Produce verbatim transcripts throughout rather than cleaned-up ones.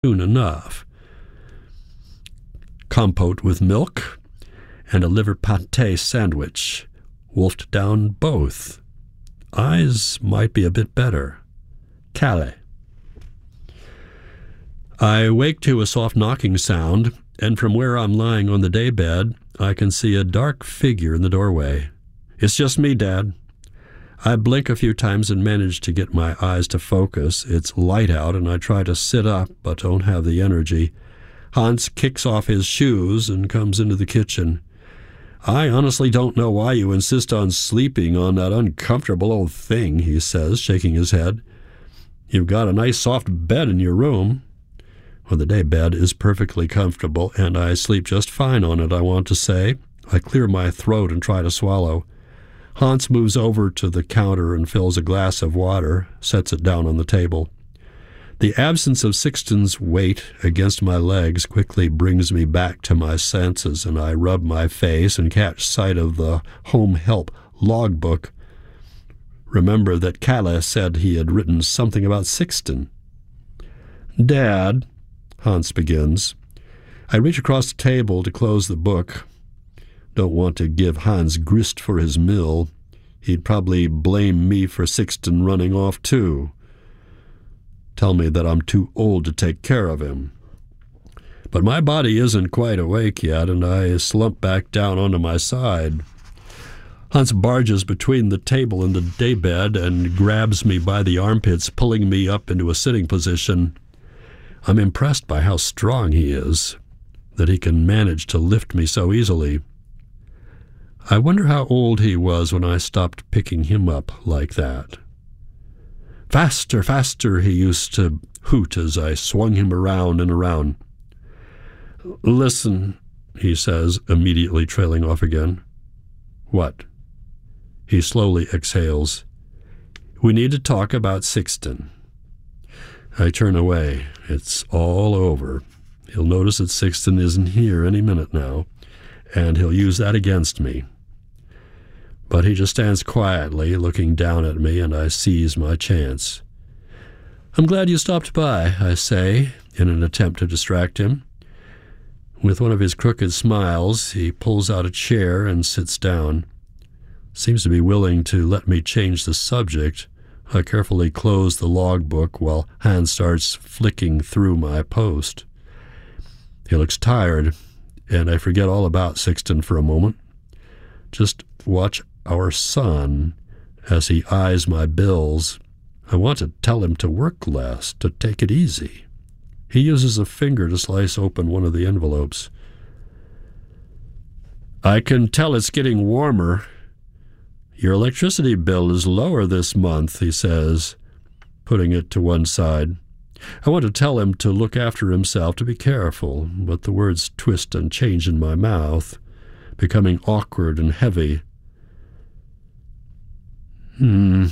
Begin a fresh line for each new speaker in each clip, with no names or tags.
soon enough. Compote with milk and a liver pâté sandwich. Wolfed down both. Eyes might be a bit better. Calais. I wake to a soft knocking sound, and from where I'm lying on the daybed, I can see a dark figure in the doorway. It's just me, Dad. I blink a few times and manage to get my eyes to focus. It's light out, and I try to sit up, but don't have the energy. Hans kicks off his shoes and comes into the kitchen. I honestly don't know why you insist on sleeping on that uncomfortable old thing, he says, shaking his head. You've got a nice soft bed in your room. Well, the day bed is perfectly comfortable, and I sleep just fine on it, I want to say. I clear my throat and try to swallow. Hans moves over to the counter and fills a glass of water, sets it down on the table. The absence of Sixton's weight against my legs quickly brings me back to my senses, and I rub my face and catch sight of the home help logbook. Remember that Calais said he had written something about Sixton. Dad, Hans begins. I reach across the table to close the book. Don't want to give Hans grist for his mill. He'd probably blame me for Sixton running off too. Tell me that I'm too old to take care of him. But my body isn't quite awake yet, and I slump back down onto my side. Hans barges between the table and the daybed and grabs me by the armpits, pulling me up into a sitting position. I'm impressed by how strong he is, that he can manage to lift me so easily. I wonder how old he was when I stopped picking him up like that. Faster, faster, he used to hoot as I swung him around and around. Listen, he says, immediately trailing off again. What? He slowly exhales. We need to talk about Sixton. I turn away. It's all over. He'll notice that Sixton isn't here any minute now, and he'll use that against me. But he just stands quietly, looking down at me, and I seize my chance. I'm glad you stopped by, I say, in an attempt to distract him. With one of his crooked smiles, he pulls out a chair and sits down. Seems to be willing to let me change the subject. I carefully close the logbook while Hans starts flicking through my post. He looks tired, and I forget all about Sixton for a moment. Just watch our son as he eyes my bills. I want to tell him to work less, to take it easy. He uses a finger to slice open one of the envelopes. I can tell it's getting warmer. Your electricity bill is lower this month, he says, putting it to one side. I want to tell him to look after himself, to be careful, but the words twist and change in my mouth, becoming awkward and heavy. Hmm.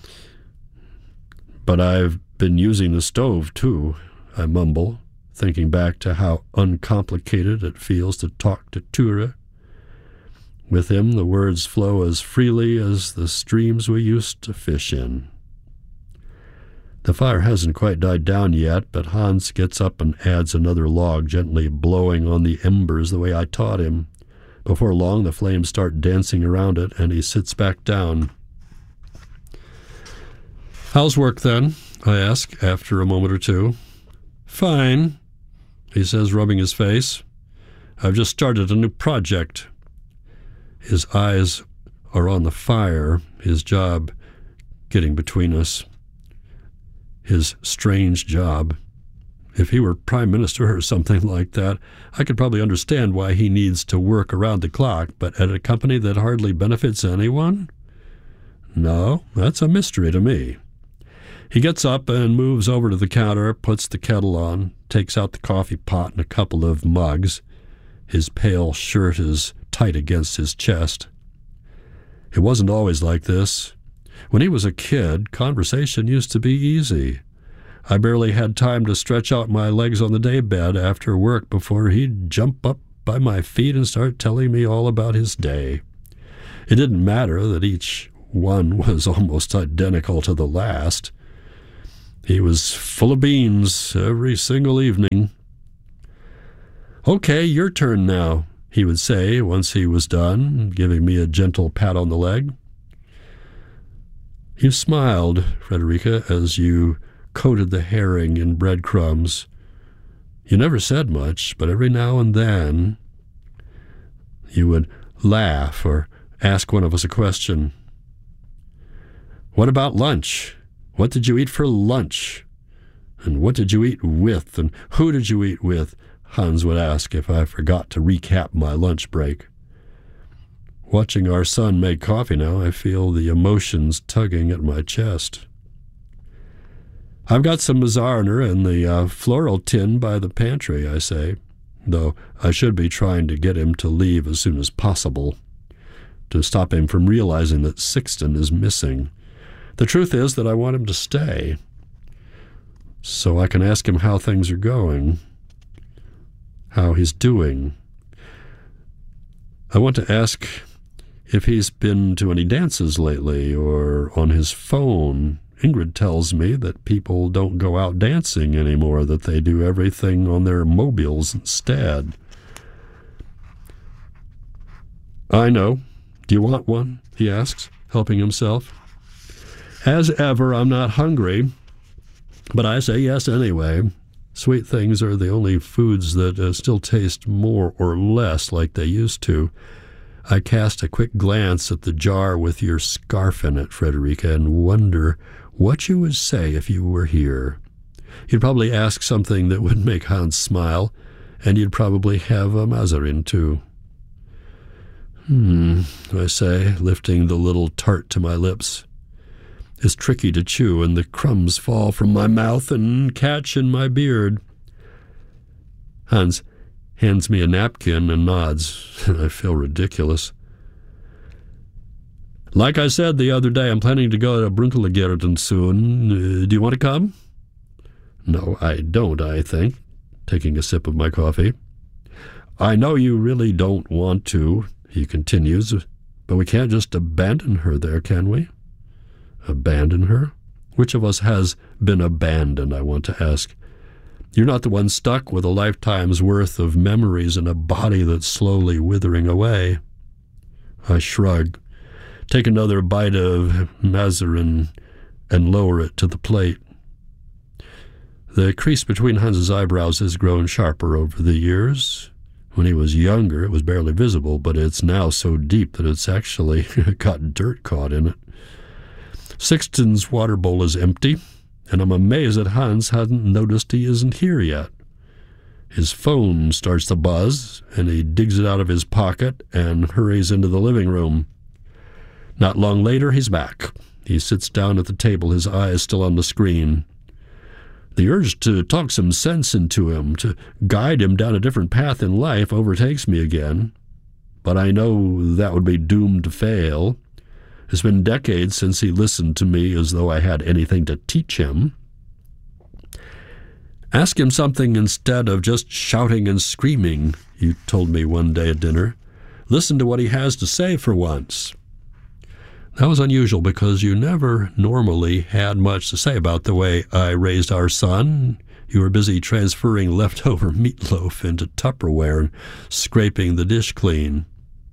But I've been using the stove, too, I mumble, thinking back to how uncomplicated it feels to talk to Ture. With him, the words flow as freely as the streams we used to fish in. The fire hasn't quite died down yet, but Hans gets up and adds another log, gently blowing on the embers the way I taught him. Before long, the flames start dancing around it, and he sits back down. How's work, then? I ask, after a moment or two. Fine, he says, rubbing his face. I've just started a new project. His eyes are on the fire, his job getting between us. His strange job. If he were prime minister or something like that, I could probably understand why he needs to work around the clock, but at a company that hardly benefits anyone? No, that's a mystery to me. He gets up and moves over to the counter, puts the kettle on, takes out the coffee pot and a couple of mugs. His pale shirt is tight against his chest. It wasn't always like this. When he was a kid, conversation used to be easy. I barely had time to stretch out my legs on the daybed after work before he'd jump up by my feet and start telling me all about his day. It didn't matter that each one was almost identical to the last. He was full of beans every single evening. "Okay, your turn now," he would say once he was done, giving me a gentle pat on the leg. You smiled, Frederica, as you coated the herring in breadcrumbs. You never said much, but every now and then you would laugh or ask one of us a question. "What about lunch? What did you eat for lunch? And what did you eat with? And who did you eat with?" Hans would ask if I forgot to recap my lunch break. Watching our son make coffee now, I feel the emotions tugging at my chest. "I've got some Mazarner in the uh, floral tin by the pantry," I say, though I should be trying to get him to leave as soon as possible, to stop him from realizing that Sixten is missing. The truth is that I want him to stay, so I can ask him how things are going, how he's doing. I want to ask if he's been to any dances lately or on his phone. Ingrid tells me that people don't go out dancing anymore, that they do everything on their mobiles instead. "I know. Do you want one?" he asks, helping himself. As ever, I'm not hungry, but I say yes anyway. Sweet things are the only foods that uh, still taste more or less like they used to. I cast a quick glance at the jar with your scarf in it, Frederica, and wonder what you would say if you were here. You'd probably ask something that would make Hans smile, and you'd probably have a Mazarin, too. Hmm, I say, lifting the little tart to my lips. It's tricky to chew, and the crumbs fall from my mouth and catch in my beard. Hans hands me a napkin and nods, and I feel ridiculous. "Like I said the other day, I'm planning to go to Brunkelegärten soon. Uh, do you want to come?" "No, I don't, I think," taking a sip of my coffee. "I know you really don't want to," he continues, "but we can't just abandon her there, can we?" Abandon her? Which of us has been abandoned, I want to ask. You're not the one stuck with a lifetime's worth of memories in a body that's slowly withering away. I shrug, take another bite of Mazarin, and lower it to the plate. The crease between Hans's eyebrows has grown sharper over the years. When he was younger, it was barely visible, but it's now so deep that it's actually got dirt caught in it. Sixten's water bowl is empty, and I'm amazed that Hans hadn't noticed he isn't here yet. His phone starts to buzz, and he digs it out of his pocket and hurries into the living room. Not long later, he's back. He sits down at the table, his eyes still on the screen. The urge to talk some sense into him, to guide him down a different path in life, overtakes me again. But I know that would be doomed to fail. It's been decades since he listened to me as though I had anything to teach him. Ask him something instead of just shouting and screaming, you told me one day at dinner. Listen to what he has to say for once. That was unusual because you never normally had much to say about the way I raised our son. You were busy transferring leftover meatloaf into Tupperware and scraping the dish clean.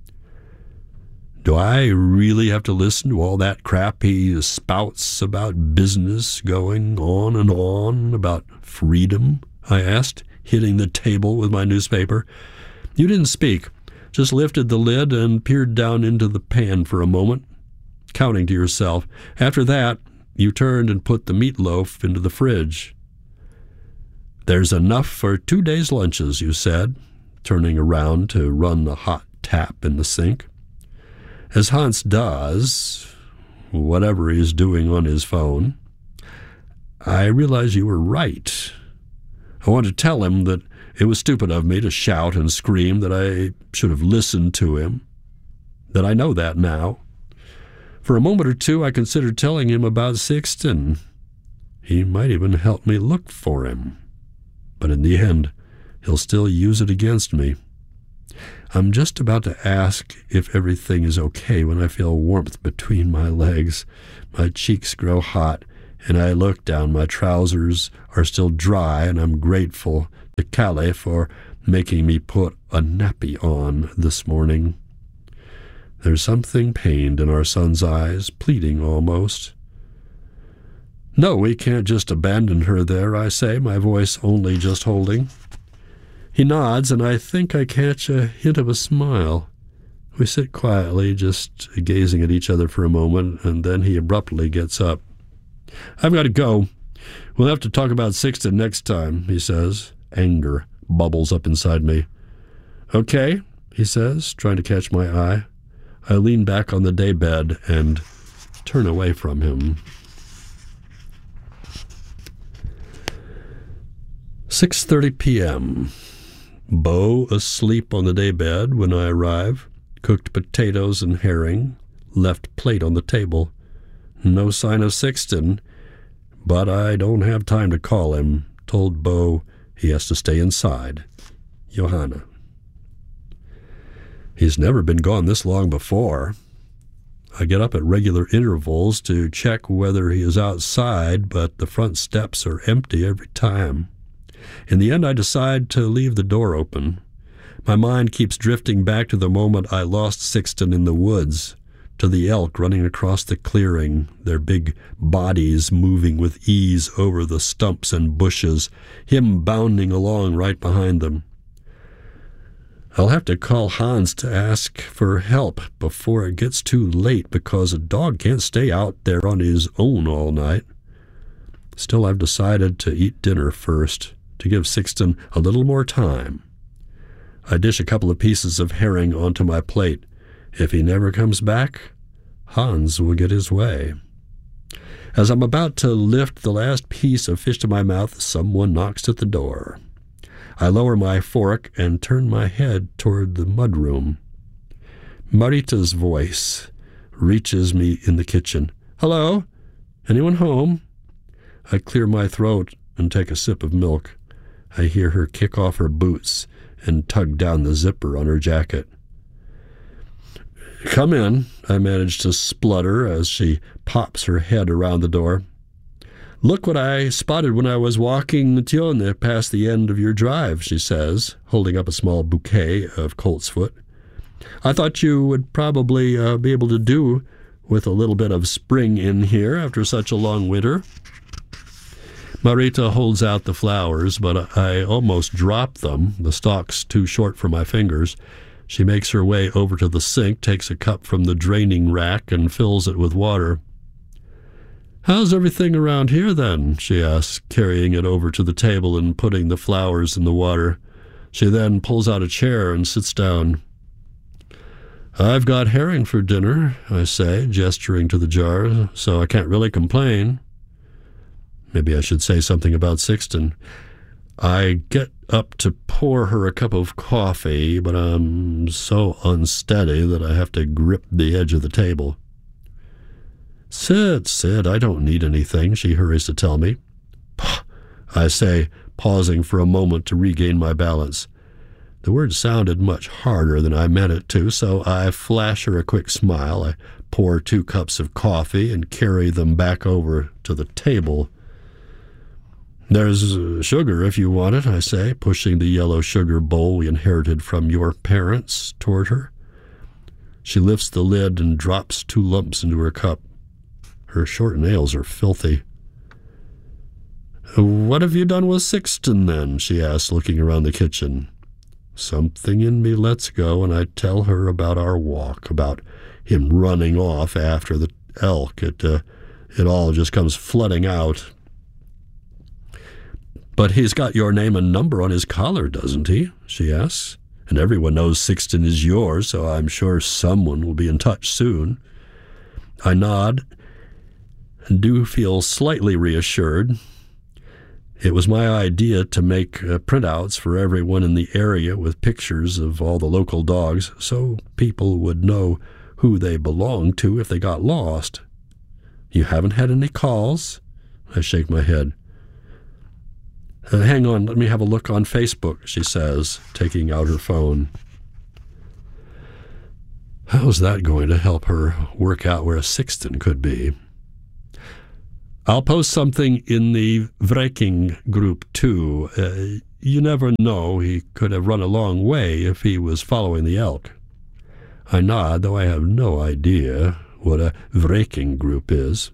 Do I really have to listen to all that crap he spouts about business going on and on, about freedom? I asked, hitting the table with my newspaper. You didn't speak, just lifted the lid and peered down into the pan for a moment, counting to yourself. After that, you turned and put the meatloaf into the fridge. There's enough for two days' lunches, you said, turning around to run the hot tap in the sink. As Hans does, whatever he's doing on his phone, I realize you were right. I want to tell him that it was stupid of me to shout and scream, that I should have listened to him, that I know that now. For a moment or two, I considered telling him about Sixten. He might even help me look for him. But in the end, he'll still use it against me. I'm just about to ask if everything is okay when I feel warmth between my legs. My cheeks grow hot, and I look down. My trousers are still dry, and I'm grateful to Callie for making me put a nappy on this morning. There's something pained in our son's eyes, pleading almost. No, we can't just abandon her there, I say, my voice only just holding. He nods, and I think I catch a hint of a smile. We sit quietly, just gazing at each other for a moment, and then he abruptly gets up. I've got to go. We'll have to talk about Sixten next time, he says. Anger bubbles up inside me. Okay, he says, trying to catch my eye. I lean back on the daybed and turn away from him. six thirty p.m. Bo asleep on the daybed when I arrive. Cooked potatoes and herring. Left plate on the table. No sign of Sixten, but I don't have time to call him. Told Bo he has to stay inside. Johanna. He's never been gone this long before. I get up at regular intervals to check whether he is outside, but the front steps are empty every time. In the end, I decide to leave the door open. My mind keeps drifting back to the moment I lost Sixten in the woods, to the elk running across the clearing, their big bodies moving with ease over the stumps and bushes, him bounding along right behind them. I'll have to call Hans to ask for help before it gets too late, because a dog can't stay out there on his own all night. Still, I've decided to eat dinner first, to give Sixten a little more time. I dish a couple of pieces of herring onto my plate. If he never comes back, Hans will get his way. As I'm about to lift the last piece of fish to my mouth, someone knocks at the door. I lower my fork and turn my head toward the mudroom. Marita's voice reaches me in the kitchen. Hello? Anyone home? I clear my throat and take a sip of milk. I hear her kick off her boots and tug down the zipper on her jacket. Come in, I manage to splutter as she pops her head around the door. Look what I spotted when I was walking Tione past the end of your drive, she says, holding up a small bouquet of coltsfoot. I thought you would probably uh, be able to do with a little bit of spring in here after such a long winter. Marita holds out the flowers, but I almost drop them, the stalks too short for my fingers. She makes her way over to the sink, takes a cup from the draining rack, and fills it with water. How's everything around here, then? She asks, carrying it over to the table and putting the flowers in the water. She then pulls out a chair and sits down. I've got herring for dinner, I say, gesturing to the jar, so I can't really complain. Maybe I should say something about Sixten. I get up to pour her a cup of coffee, but I'm so unsteady that I have to grip the edge of the table. Sit, sit, I don't need anything, she hurries to tell me. Pah, I say, pausing for a moment to regain my balance. The word sounded much harder than I meant it to, so I flash her a quick smile. I pour two cups of coffee and carry them back over to the table. There's sugar if you want it, I say, pushing the yellow sugar bowl we inherited from your parents toward her. She lifts the lid and drops two lumps into her cup. Her short nails are filthy. What have you done with Sixten, then? She asks, looking around the kitchen. Something in me lets go, and I tell her about our walk, about him running off after the elk. It, uh, it all just comes flooding out. But he's got your name and number on his collar, doesn't he? She asks. And everyone knows Sixten is yours, so I'm sure someone will be in touch soon. I nod and do feel slightly reassured. It was my idea to make uh, printouts for everyone in the area with pictures of all the local dogs, so people would know who they belonged to if they got lost. You haven't had any calls? I shake my head. Uh, hang on, let me have a look on Facebook, she says, taking out her phone. How's that going to help her work out where Sixten could be? I'll post something in the Vreking group, too. Uh, you never know. He could have run a long way if he was following the elk. I nod, though I have no idea what a Vreking group is.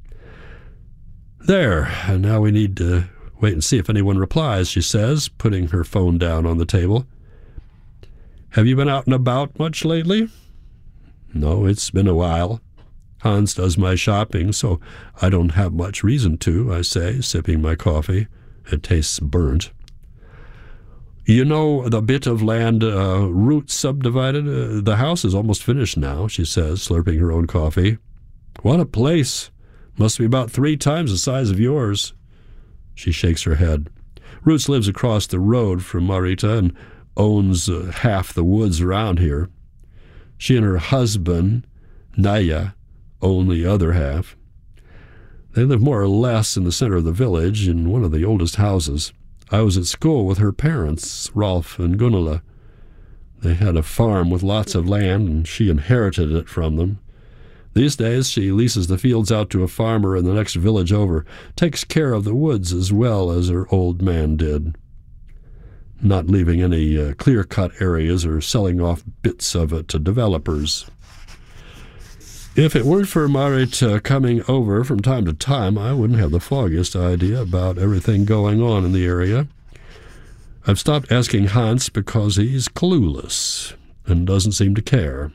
There, and now we need to wait and see if anyone replies, she says, putting her phone down on the table. Have you been out and about much lately? No, it's been a while. Hans does my shopping, so I don't have much reason to, I say, sipping my coffee. It tastes burnt. You know the bit of land uh, Root subdivided? Uh, the house is almost finished now, she says, slurping her own coffee. What a place! Must be about three times the size of yours. She shakes her head. Roots lives across the road from Marita and owns uh, half the woods around here. She and her husband, Naya, own the other half. They live more or less in the center of the village in one of the oldest houses. I was at school with her parents, Rolf and Gunilla. They had a farm with lots of land, and she inherited it from them. These days, she leases the fields out to a farmer in the next village over, takes care of the woods as well as her old man did, not leaving any uh, clear-cut areas or selling off bits of it to developers. If it weren't for Marita coming over from time to time, I wouldn't have the foggiest idea about everything going on in the area. I've stopped asking Hans because he's clueless and doesn't seem to care.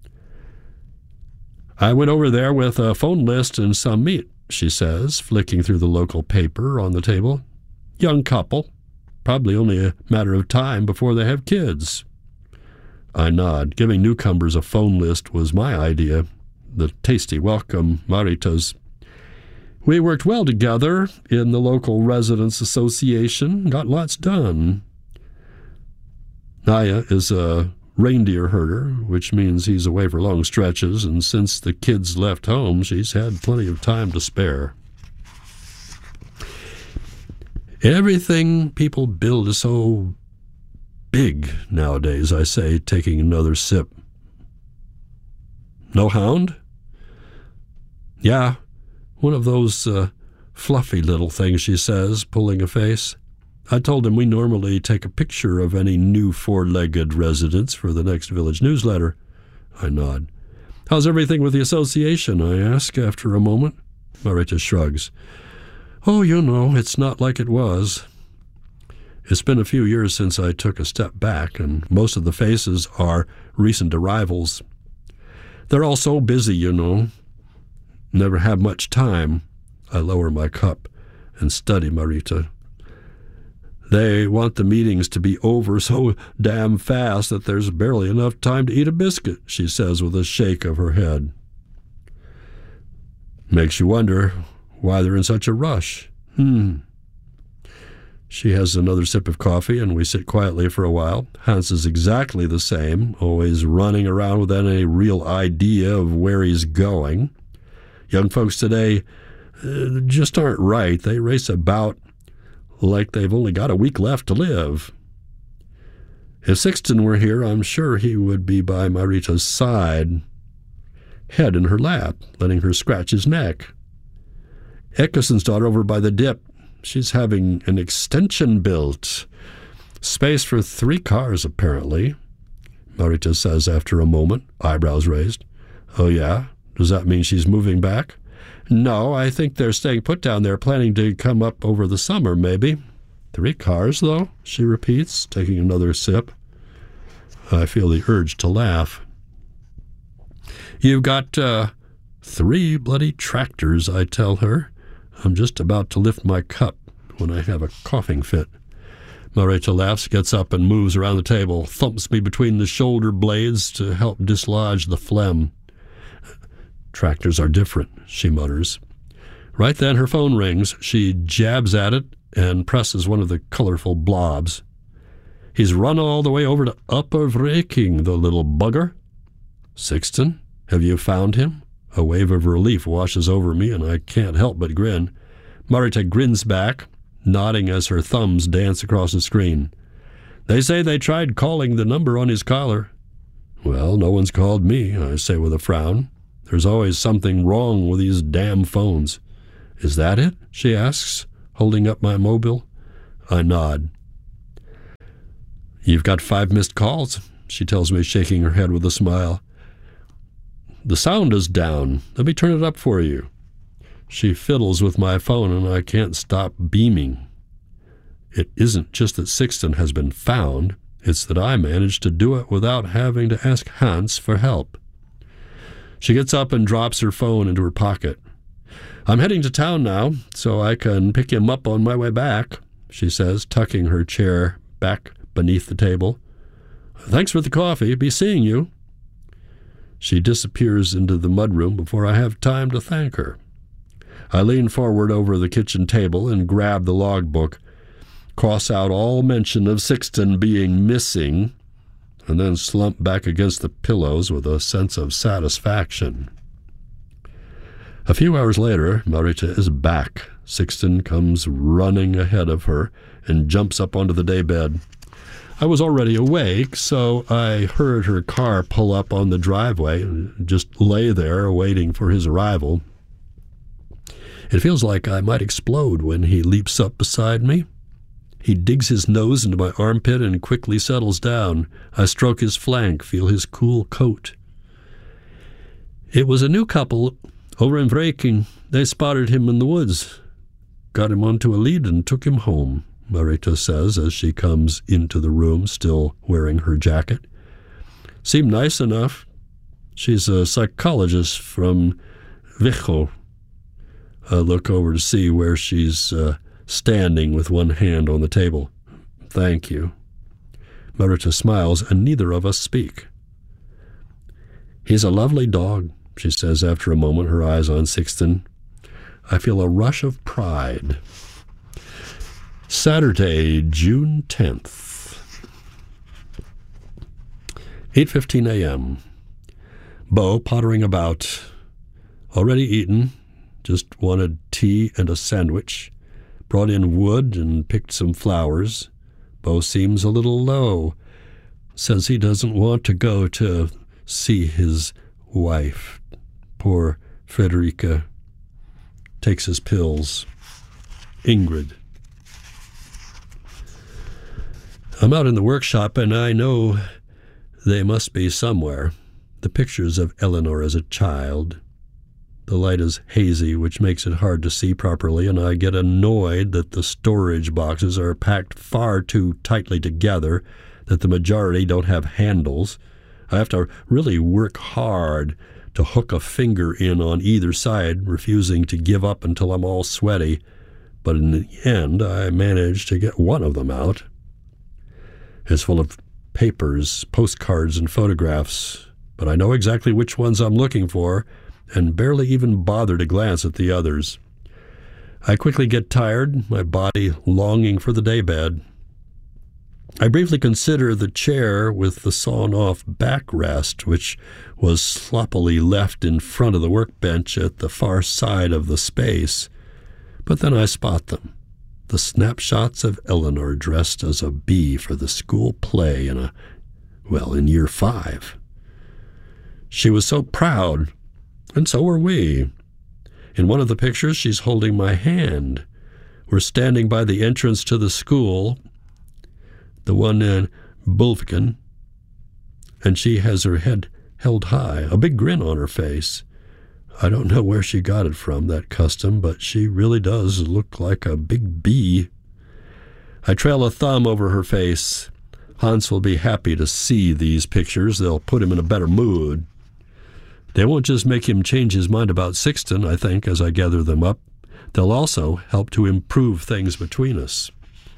I went over there with a phone list and some meat, she says, flicking through the local paper on the table. Young couple. Probably only a matter of time before they have kids. I nod. Giving newcomers a phone list was my idea. The tasty welcome Marita's. We worked well together in the local residents association, got lots done. Naya is a reindeer herder, which means he's away for long stretches, and since the kids left home, she's had plenty of time to spare. Everything people build is so big nowadays, I say, taking another sip. No hound? Yeah, one of those uh, fluffy little things, she says, pulling a face. I told him we normally take a picture of any new four-legged residents for the next village newsletter. I nod. How's everything with the association? I ask after a moment. Marita shrugs. Oh, you know, it's not like it was. It's been a few years since I took a step back, and most of the faces are recent arrivals. They're all so busy, you know. Never have much time. I lower my cup and study Marita. They want the meetings to be over so damn fast that there's barely enough time to eat a biscuit, she says with a shake of her head. Makes you wonder why they're in such a rush. Hmm. She has another sip of coffee, and we sit quietly for a while. Hans is exactly the same, always running around without any real idea of where he's going. Young folks today uh, just aren't right. They race about like they've only got a week left to live. If Sixten were here, I'm sure he would be by Marita's side, head in her lap, letting her scratch his neck. Ekeson's daughter over by the dip, she's having an extension built. Space for three cars, apparently, Marita says after a moment, eyebrows raised. Oh, yeah? Does that mean she's moving back? No, I think they're staying put down there, planning to come up over the summer, maybe. Three cars, though, she repeats, taking another sip. I feel the urge to laugh. You've got uh, three bloody tractors, I tell her. I'm just about to lift my cup when I have a coughing fit. Marita laughs, gets up and moves around the table, thumps me between the shoulder blades to help dislodge the phlegm. Tractors are different, she mutters. Right then her phone rings. She jabs at it and presses one of the colorful blobs. He's run all the way over to Upper Vreking, the little bugger. Sixten, have you found him? A wave of relief washes over me, and I can't help but grin. Marita grins back, nodding as her thumbs dance across the screen. They say they tried calling the number on his collar. Well, no one's called me, I say with a frown. There's always something wrong with these damn phones. "Is that it?" she asks, holding up my mobile. I nod. "You've got five missed calls," she tells me, shaking her head with a smile. "The sound is down. Let me turn it up for you." She fiddles with my phone and I can't stop beaming. It isn't just that Sixten has been found, it's that I managed to do it without having to ask Hans for help. She gets up and drops her phone into her pocket. "I'm heading to town now, so I can pick him up on my way back," she says, tucking her chair back beneath the table. "Thanks for the coffee. Be seeing you." She disappears into the mudroom before I have time to thank her. I lean forward over the kitchen table and grab the logbook, cross out all mention of Sixten being missing, and then slump back against the pillows with a sense of satisfaction. A few hours later, Marita is back. Sixten comes running ahead of her and jumps up onto the daybed. I was already awake, so I heard her car pull up on the driveway and just lay there waiting for his arrival. It feels like I might explode when he leaps up beside me. He digs his nose into my armpit and quickly settles down. I stroke his flank, feel his cool coat. "It was a new couple over in Vreking. They spotted him in the woods. Got him onto a lead and took him home," Marita says as she comes into the room, still wearing her jacket. "Seemed nice enough. She's a psychologist from Vichel." I look over to see where she's uh, standing with one hand on the table. "Thank you." Marita smiles, and neither of us speak. "He's a lovely dog," she says after a moment, her eyes on Sixten. I feel a rush of pride. Saturday, June tenth. eight fifteen a.m. Bo pottering about. Already eaten. Just wanted tea and a sandwich. Brought in wood and picked some flowers. Bo seems a little low. Says he doesn't want to go to see his wife. Poor Frederica. Takes his pills. Ingrid. I'm out in the workshop and I know they must be somewhere. The pictures of Eleanor as a child. The light is hazy, which makes it hard to see properly, and I get annoyed that the storage boxes are packed far too tightly together, that the majority don't have handles. I have to really work hard to hook a finger in on either side, refusing to give up until I'm all sweaty. But in the end, I manage to get one of them out. It's full of papers, postcards, and photographs, but I know exactly which ones I'm looking for, and barely even bother to glance at the others. I quickly get tired, my body longing for the daybed. I briefly consider the chair with the sawn-off backrest, which was sloppily left in front of the workbench at the far side of the space. But then I spot them, the snapshots of Eleanor dressed as a bee for the school play in a, well, in year five. She was so proud, and so were we. In one of the pictures, she's holding my hand. We're standing by the entrance to the school, the one in Bulviken, and she has her head held high, a big grin on her face. I don't know where she got it from, that custom, but she really does look like a big bee. I trail a thumb over her face. Hans will be happy to see these pictures. They'll put him in a better mood. They won't just make him change his mind about Sixten, I think, as I gather them up. They'll also help to improve things between us.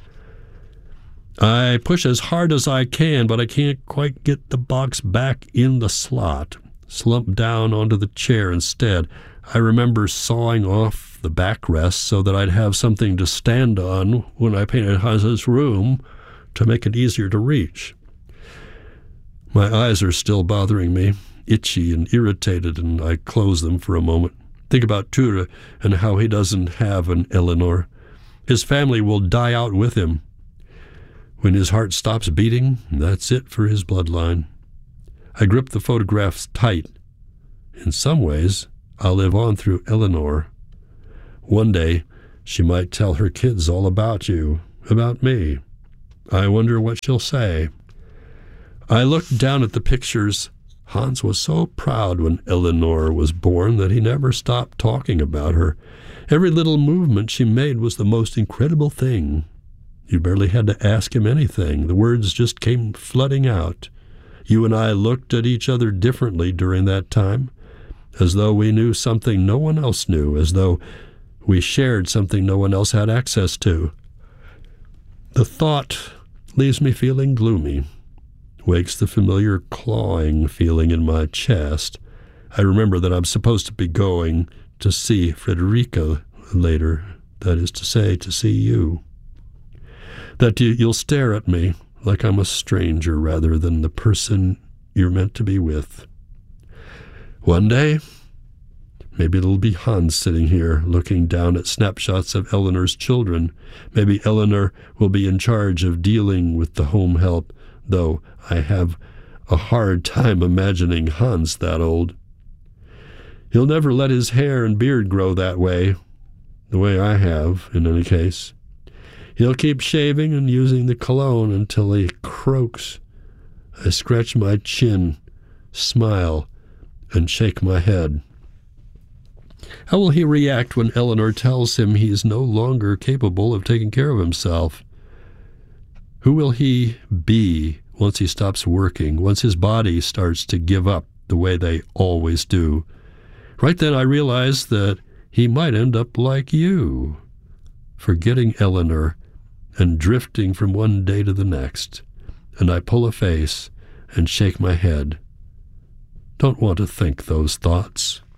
I push as hard as I can, but I can't quite get the box back in the slot. Slump down onto the chair instead. I remember sawing off the backrest so that I'd have something to stand on when I painted Hans's room to make it easier to reach. My eyes are still bothering me, itchy and irritated, and I close them for a moment. Think about Ture and how he doesn't have an Eleanor. His family will die out with him. When his heart stops beating, that's it for his bloodline. I grip the photographs tight. In some ways, I'll live on through Eleanor. One day, she might tell her kids all about you, about me. I wonder what she'll say. I looked down at the pictures. Hans was so proud when Eleanor was born that he never stopped talking about her. Every little movement she made was the most incredible thing. You barely had to ask him anything. The words just came flooding out. You and I looked at each other differently during that time, as though we knew something no one else knew, as though we shared something no one else had access to. The thought leaves me feeling gloomy, wakes the familiar clawing feeling in my chest. I remember that I'm supposed to be going to see Frederica later, that is to say, to see you. That you, you'll stare at me like I'm a stranger rather than the person you're meant to be with. One day, maybe it'll be Hans sitting here looking down at snapshots of Eleanor's children. Maybe Eleanor will be in charge of dealing with the home help, though I have a hard time imagining Hans that old. He'll never let his hair and beard grow that way, the way I have, in any case. He'll keep shaving and using the cologne until he croaks. I scratch my chin, smile, and shake my head. How will he react when Eleanor tells him he is no longer capable of taking care of himself? Who will he be once he stops working, once his body starts to give up the way they always do? Right then I realize that he might end up like you, forgetting Eleanor and drifting from one day to the next, and I pull a face and shake my head. Don't want to think those thoughts.